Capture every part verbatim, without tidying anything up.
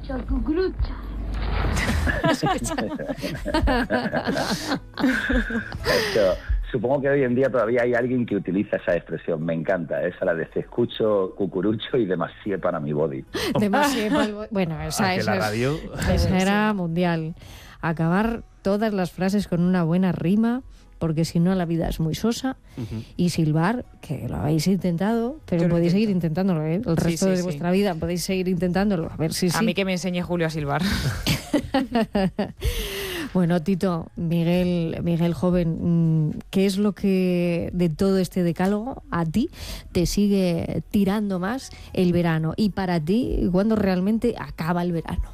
cucurucho, cucurucho. Esto, supongo que hoy en día todavía hay alguien que utiliza esa expresión. Me encanta, esa la de te escucho cucurucho y demasiado para mi body. Demasiado para el body. Bueno, esa, esa, la radio... esa era mundial. Acabar todas las frases con una buena rima, porque si no la vida es muy sosa. Uh-huh. Y silbar, que lo habéis intentado, pero Yo podéis seguir intentándolo, ¿eh? El resto sí, sí, de vuestra sí. vida podéis seguir intentándolo. A ver si A sí. mí que me enseñe Julio a silbar. Bueno, Tito, Miguel, Miguel joven, ¿qué es lo que de todo este decálogo a ti te sigue tirando más el verano? Y para ti, ¿cuándo realmente acaba el verano?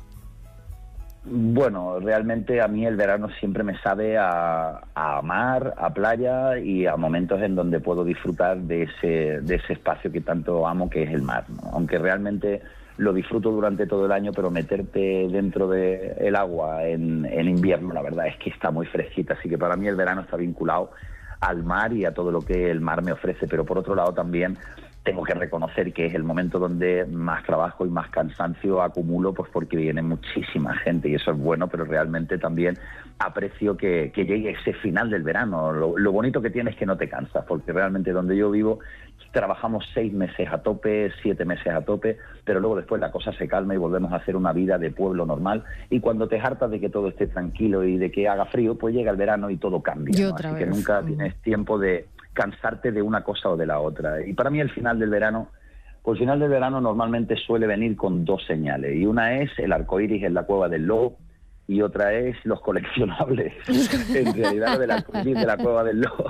Bueno, realmente a mí el verano siempre me sabe a, a mar, a playa y a momentos en donde puedo disfrutar de ese, de ese espacio que tanto amo, que es el mar, ¿no? Aunque realmente lo disfruto durante todo el año, pero meterte dentro del agua en, en invierno, la verdad es que está muy fresquita. Así que para mí el verano está vinculado al mar y a todo lo que el mar me ofrece. Pero por otro lado también tengo que reconocer que es el momento donde más trabajo y más cansancio acumulo, pues porque viene muchísima gente y eso es bueno, pero realmente también aprecio que, que llegue ese final del verano. Lo, lo bonito que tiene es que no te cansas, porque realmente donde yo vivo trabajamos seis meses a tope, siete meses a tope, pero luego después la cosa se calma y volvemos a hacer una vida de pueblo normal. Y cuando te hartas de que todo esté tranquilo y de que haga frío, pues llega el verano y todo cambia, ¿no? Así vez. que nunca mm. tienes tiempo de cansarte de una cosa o de la otra. Y para mí el final del verano, pues el final del verano normalmente suele venir con dos señales. Y una es el arcoíris en la Cueva del Lobo y otra es los coleccionables. En realidad lo del arcoíris de la Cueva del Lobo.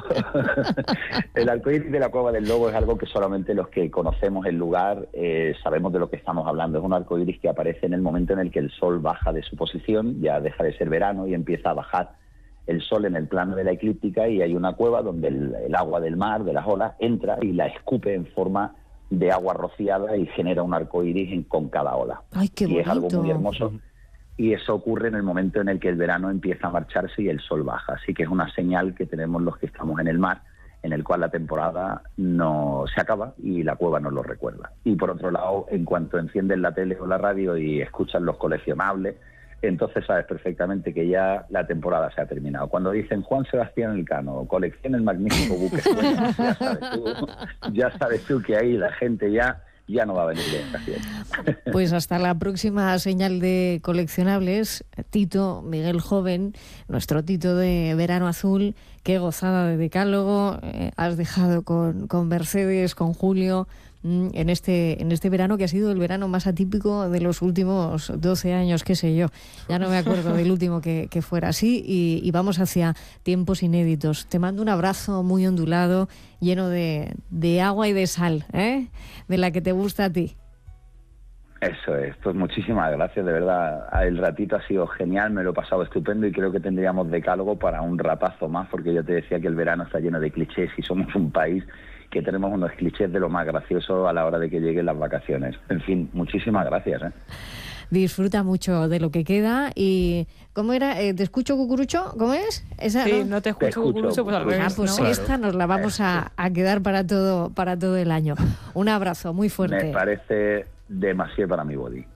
El arcoíris de la Cueva del Lobo es algo que solamente los que conocemos el lugar eh, sabemos de lo que estamos hablando. Es un arcoíris que aparece en el momento en el que el sol baja de su posición, ya deja de ser verano y empieza a bajar el sol en el plano de la eclíptica, y hay una cueva donde el, el agua del mar, de las olas, entra y la escupe en forma de agua rociada y genera un arco iris en, con cada ola. ¡Ay, qué bonito! Y es algo muy hermoso. Y eso ocurre en el momento en el que el verano empieza a marcharse y el sol baja. Así que es una señal que tenemos los que estamos en el mar, en el cual la temporada no se acaba y la cueva nos lo recuerda. Y por otro lado, en cuanto encienden la tele o la radio y escuchan los coleccionables, entonces sabes perfectamente que ya la temporada se ha terminado. Cuando dicen Juan Sebastián Elcano, colecciona el magnífico buque, pues, ya sabes tú, ya sabes tú que ahí la gente ya, ya no va a venir de vacaciones. Pues hasta la próxima señal de coleccionables, Tito, Miguel joven, nuestro Tito de Verano Azul. Qué gozada de decálogo eh, has dejado con, con Mercedes, con Julio, en este en este verano que ha sido el verano más atípico de los últimos doce años, qué sé yo. Ya no me acuerdo del último que, que fuera así, y, y vamos hacia tiempos inéditos. Te mando un abrazo muy ondulado, lleno de, de agua y de sal, ¿eh? De la que te gusta a ti. Eso es, pues muchísimas gracias, de verdad. El ratito ha sido genial, me lo he pasado estupendo y creo que tendríamos decálogo para un ratazo más, porque yo te decía que el verano está lleno de clichés y somos un país que tenemos unos clichés de lo más gracioso a la hora de que lleguen las vacaciones. En fin, muchísimas gracias, ¿eh? Disfruta mucho de lo que queda. Y ¿cómo era? Eh, ¿Te escucho, cucurucho? ¿Cómo es? ¿Esa, sí, no? no te escucho, te escucho cucurucho, pues al revés. Ah, pues ¿no? esta nos la vamos a, a quedar para todo, para todo el año. Un abrazo muy fuerte. Me parece demasiado para mi body.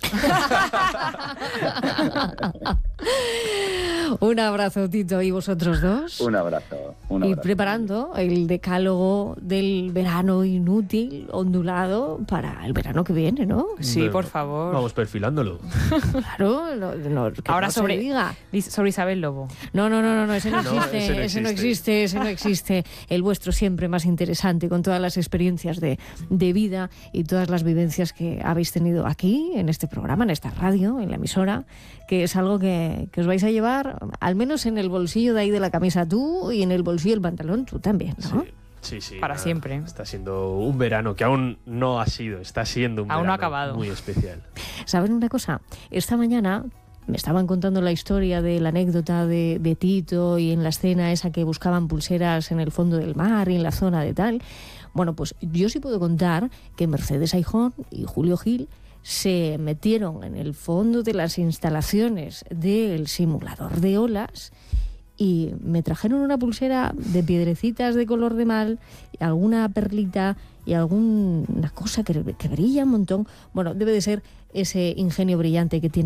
Un abrazo, Tito, y vosotros dos. Un abrazo. Un y abrazo. preparando el decálogo del verano inútil, ondulado, para el verano que viene, ¿no? Sí, bueno, por favor. Vamos perfilándolo. Claro, no, no, que ahora no sobre, se diga. sobre Isabel Lobo. No, no, no, no, no ese no, no, existe, ese no ese no existe, existe, ese no existe. El vuestro siempre más interesante, con todas las experiencias de, de vida y todas las vivencias que habéis tenido aquí, en este programa, en esta radio, en la emisora, que es algo que, que os vais a llevar, al menos en el bolsillo de ahí de la camisa tú, y en el bolsillo del pantalón tú también, ¿no? Sí. Sí, sí. Para nada, siempre. Está siendo un verano que aún no ha sido, está siendo un aún verano no ha acabado. Muy especial. ¿Saben una cosa? Esta mañana me estaban contando la historia de la anécdota de, de Tito y en la escena esa que buscaban pulseras en el fondo del mar y en la zona de tal. Bueno, pues yo sí puedo contar que Mercedes Aijón y Julio Gil se metieron en el fondo de las instalaciones del simulador de olas y me trajeron una pulsera de piedrecitas de color de mar, alguna perlita y alguna cosa que, que brilla un montón. Bueno, debe de ser ese ingenio brillante que tiene